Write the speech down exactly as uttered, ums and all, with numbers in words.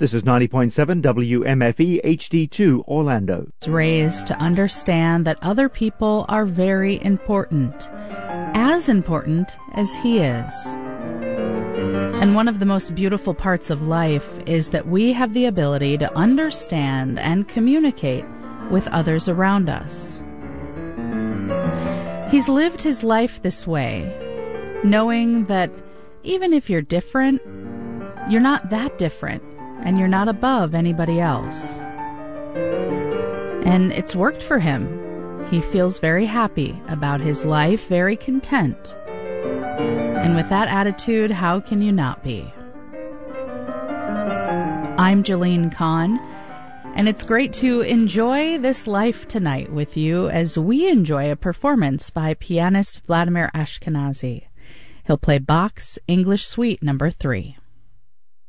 This is ninety point seven W M F E H D two Orlando. Raised to understand that other people are very important, as important as he is. And one of the most beautiful parts of life is that we have the ability to understand and communicate with others around us. He's lived his life this way, knowing that even if you're different, you're not that different, and you're not above anybody else. And it's worked for him. He feels very happy about his life, very content. And with that attitude, how can you not be? I'm Jalene Kahn, and it's great to enjoy this life tonight with you as we enjoy a performance by pianist Vladimir Ashkenazy. He'll play Bach's English Suite number three.